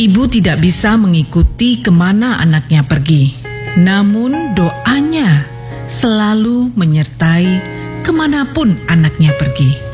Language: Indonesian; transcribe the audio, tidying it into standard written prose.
ibu tidak bisa mengikuti kemana anaknya pergi, namun doanya selalu menyertai kemanapun anaknya pergi.